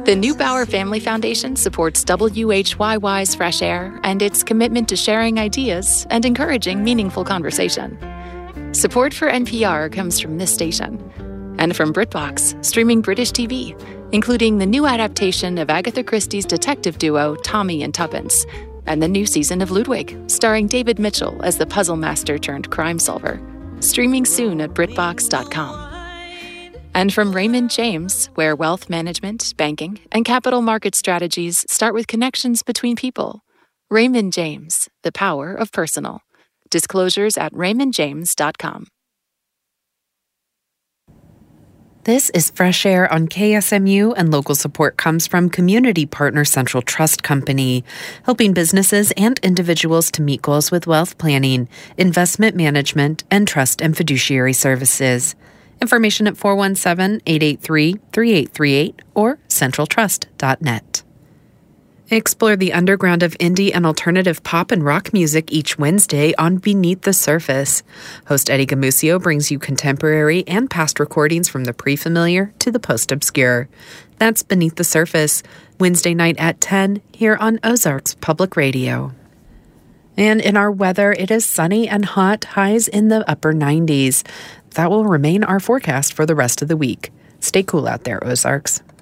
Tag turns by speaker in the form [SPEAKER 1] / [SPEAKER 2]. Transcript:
[SPEAKER 1] The New Bauer Family Foundation supports WHYY's Fresh Air and its commitment to sharing ideas and encouraging meaningful conversation. Support for NPR comes from this station and from BritBox, streaming British TV, including the new adaptation of Agatha Christie's detective duo Tommy and Tuppence, and the new season of Ludwig, starring David Mitchell as the puzzle master turned crime solver. Streaming soon at BritBox.com. And from Raymond James, where wealth management, banking, and capital market strategies start with connections between people. Raymond James, the power of personal. Disclosures at raymondjames.com.
[SPEAKER 2] This is Fresh Air on KSMU, and local support comes from community partner Central Trust Company, helping businesses and individuals to meet goals with wealth planning, investment management, and trust and fiduciary services. Information at 417-883-3838 or centraltrust.net. Explore the underground of indie and alternative pop and rock music each Wednesday on Beneath the Surface. Host Eddie Gamusio brings you contemporary and past recordings from the pre-familiar to the post-obscure. That's Beneath the Surface, Wednesday night at 10 here on Ozarks Public Radio. And in our weather, it is sunny and hot, highs in the upper 90s. That will remain our forecast for the rest of the week. Stay cool out there, Ozarks.